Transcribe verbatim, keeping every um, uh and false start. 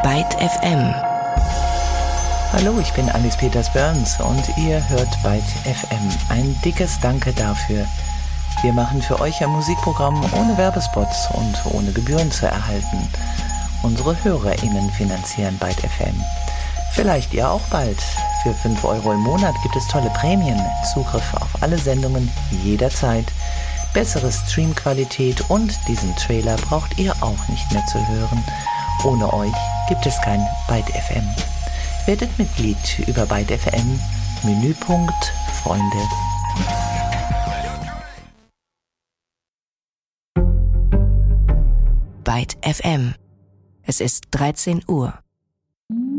Byte F M. Hallo, ich bin Alice Peters-Burns und ihr hört Byte F M. Ein dickes Danke dafür. Wir machen für euch ein Musikprogramm ohne Werbespots und ohne Gebühren zu erhalten. Unsere HörerInnen finanzieren Byte F M. Vielleicht ihr auch bald. Für fünf Euro im Monat gibt es tolle Prämien, Zugriff auf alle Sendungen jederzeit, bessere Streamqualität und diesen Trailer braucht ihr auch nicht mehr zu hören. Ohne euch gibt es kein Byte F M. Werdet Mitglied über Byte F M, Menüpunkt Freunde. Byte F M. Es ist dreizehn Uhr.